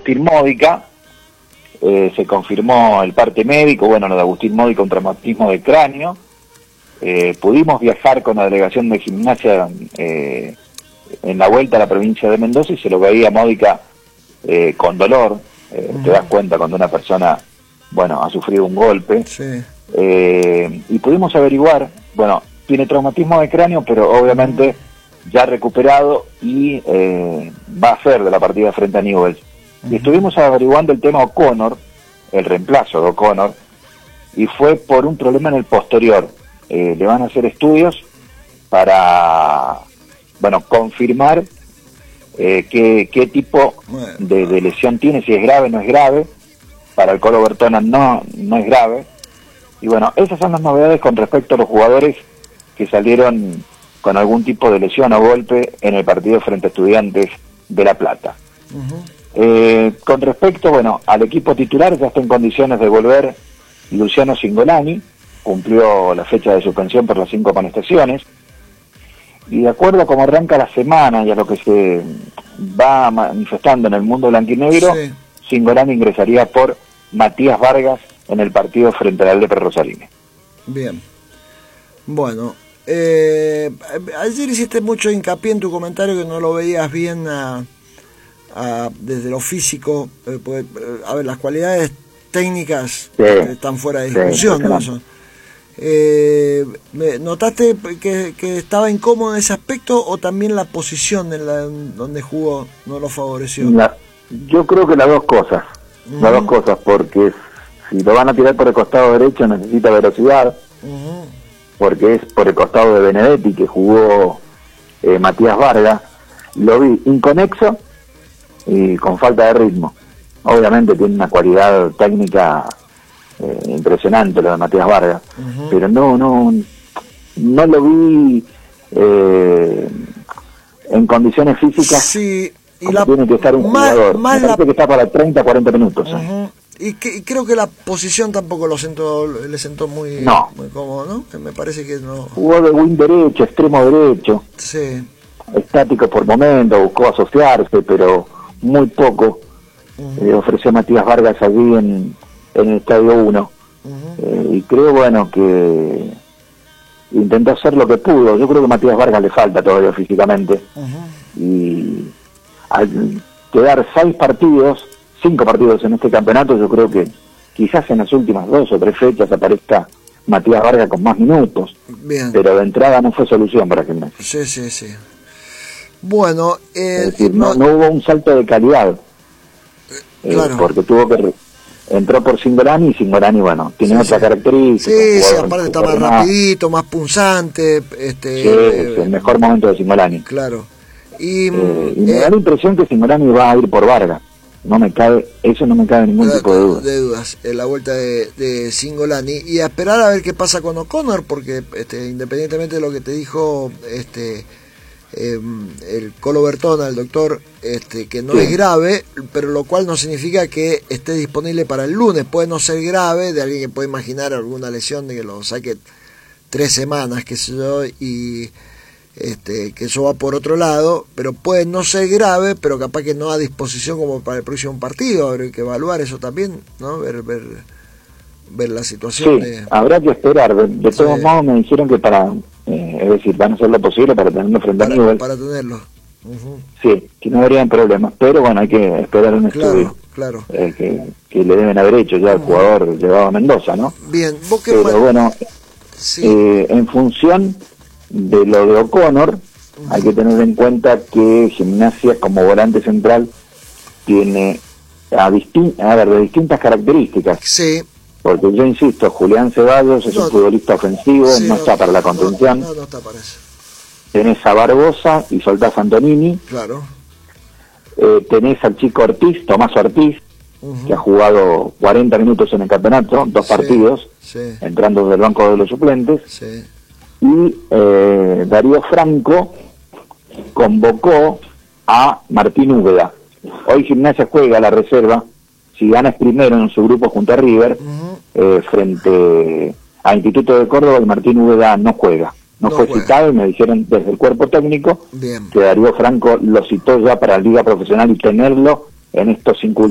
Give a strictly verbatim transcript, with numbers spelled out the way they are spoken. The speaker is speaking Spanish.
Agustín Módica. Eh, se confirmó el parte médico, bueno, lo de Agustín Módica, un traumatismo de cráneo. Eh, pudimos viajar con la delegación de Gimnasia eh, en la vuelta a la provincia de Mendoza y se lo veía a Módica eh, con dolor. Eh, uh-huh. Te das cuenta cuando una persona, bueno, ha sufrido un golpe. Sí. Eh, y pudimos averiguar, bueno, tiene traumatismo de cráneo, pero obviamente uh-huh. ya recuperado y eh, va a ser de la partida frente a Newell's. Uh-huh. Y estuvimos averiguando el tema O'Connor, el reemplazo de O'Connor, y fue por un problema en el posterior. Eh, le van a hacer estudios para, bueno, confirmar eh, qué, qué tipo de, de lesión tiene, si es grave o no es grave. Para el Colo Bertona no, no es grave. Y bueno, esas son las novedades con respecto a los jugadores que salieron con algún tipo de lesión o golpe en el partido frente a Estudiantes de La Plata. Uh-huh. Eh, con respecto, bueno, al equipo titular, ya está en condiciones de volver Luciano Cingolani, cumplió la fecha de suspensión por las cinco amonestaciones, y de acuerdo a cómo arranca la semana y a lo que se va manifestando en el mundo blanquinegro, sí. Cingolani ingresaría por Matías Vargas en el partido frente al Lepre Rosalini. Bien. Bueno, eh, ayer hiciste mucho hincapié en tu comentario que no lo veías bien a, a, desde lo físico. Eh, pues, a ver, las cualidades técnicas sí. están fuera de discusión, sí, ¿no? Son, eh, ¿notaste que, que estaba incómodo en ese aspecto o también la posición en, la, en donde jugó no lo favoreció? La, yo creo que las dos cosas, uh-huh. las dos cosas, porque si lo van a tirar por el costado derecho necesita velocidad, uh-huh. porque es por el costado de Benedetti que jugó eh, Matías Vargas, lo vi inconexo y con falta de ritmo. Obviamente tiene una cualidad técnica eh, impresionante lo de Matías Vargas, uh-huh. pero no no no lo vi eh, en condiciones físicas. Sí. Y como la, tiene que estar un más, jugador. Más Me parece la, que está para treinta, cuarenta minutos. Uh-huh. ¿eh? Y, que, y creo que la posición tampoco lo sentó, le sentó muy, no. muy cómodo, ¿no? Que me parece que no. Jugó de wing derecho, extremo derecho. Sí. Estático por momento, buscó asociarse, pero muy poco. Uh-huh. Eh, ofreció a Matías Vargas allí en, en el Estadio uno. Uh-huh. Eh, y creo, bueno, que intentó hacer lo que pudo. Yo creo que a Matías Vargas le falta todavía físicamente. Uh-huh. Y al quedar seis partidos, cinco partidos en este campeonato, yo creo que quizás en las últimas dos o tres fechas aparezca Matías Vargas con más minutos. Bien. Pero de entrada no fue solución para Gimnasia. Sí, sí, sí. Bueno, eh, es decir, no, no, no hubo un salto de calidad. Eh, claro. Porque tuvo que... Entró por Cingolani y Cingolani, bueno, tiene sí, otra sí. característica. Sí, sí, aparte está más rapidito, más punzante. Este, sí, eh, es el mejor momento de Cingolani. Claro. Y, eh, y me eh, da la impresión que Cingolani va a ir por Vargas. No me cabe, eso no me cabe ningún la, tipo de duda. De dudas, en la vuelta de, de Cingolani. Y a esperar a ver qué pasa con O'Connor, porque este, independientemente de lo que te dijo este eh, el Colo Bertona, el doctor, este, que no sí. es grave, pero lo cual no significa que esté disponible para el lunes. Puede no ser grave, de alguien que puede imaginar alguna lesión de que lo saque tres semanas, qué sé yo, y este, que eso va por otro lado, pero puede no ser grave, pero capaz que no a disposición como para el próximo partido. Habrá que evaluar eso también, ¿no? Ver, ver, ver la situación. Sí, de... habrá que esperar. De, de todos sí. modos me dijeron que para, eh, es decir, van a hacer lo posible para tenerlo frente para, a Newell's. Para tenerlo. Uh-huh. Sí, que no habrían problemas, pero bueno, hay que esperar un claro, estudio claro. Eh, que, que le deben haber hecho ya el uh-huh. jugador llevado a Mendoza, ¿no? Bien, ¿vos qué pero mal... bueno, sí. eh, en función de lo de O'Connor, uh-huh. hay que tener en cuenta que Gimnasia como volante central tiene a, distin- a ver, de distintas características. Sí. Porque yo insisto, Julián Ceballos es no, un futbolista ofensivo, sí, no, no está para la contención. No, no, no está para eso. Tenés a Barbosa y soltás a Antonini. Claro. Eh, tenés al chico Ortiz, Tomás Ortiz, uh-huh. que ha jugado cuarenta minutos en el campeonato, dos sí, partidos, sí. entrando del banco de los suplentes. Sí. Y eh, Darío Franco convocó a Martín Úbeda. Hoy Gimnasia juega a la reserva, si gana es primero en su grupo junto a River, uh-huh. eh, frente a Instituto de Córdoba, y Martín Úbeda no juega. No, no fue juega. citado y me dijeron desde el cuerpo técnico Bien. que Darío Franco lo citó ya para la Liga Profesional y tenerlo en estos cinco